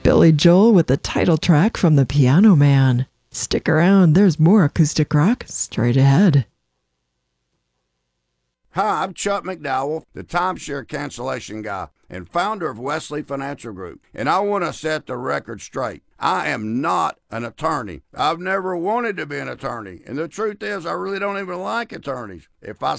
Billy Joel with the title track from The Piano Man. Stick around, there's more acoustic rock straight ahead. Hi, I'm Chuck McDowell, the timeshare cancellation guy and founder of Wesley Financial Group, and I want to set the record straight. I am not an attorney. I've never wanted to be an attorney, and the truth is I really don't even like attorneys. If I